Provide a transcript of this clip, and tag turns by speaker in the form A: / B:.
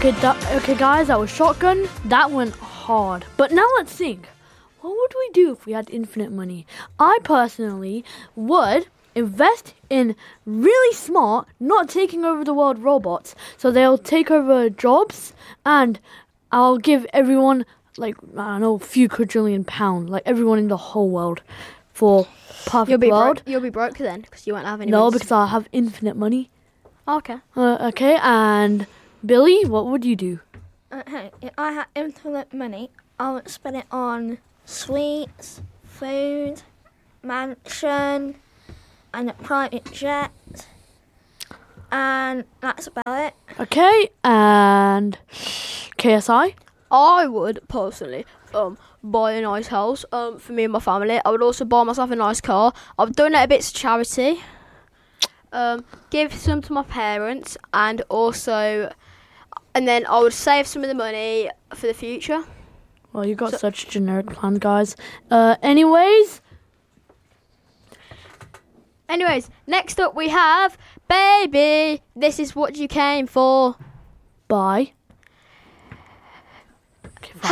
A: Okay, guys, that was Shotgun. That went hard. But now let's think. What would we do if we had infinite money? I personally would invest in really smart, not taking over the world robots. So they'll take over jobs, and I'll give everyone, like, I don't know, a few quadrillion pounds, like everyone in the whole world, for perfect world.
B: You'll be broke then, because you won't have any.
A: No, because I'll have infinite money.
B: Okay.
A: Okay, and Billy, what would you do?
C: Okay, if I had infinite money, I would spend it on sweets, food, mansion, and a private jet. And that's about it.
A: Okay, and KSI?
B: I would personally buy a nice house for me and my family. I would also buy myself a nice car. I would donate a bit to charity. Give some to my parents, and then I would save some of the money for the future.
A: Well, you got such generic plan, guys. Anyways,
B: next up we have Baby, This Is What You Came For.
A: bye. Okay,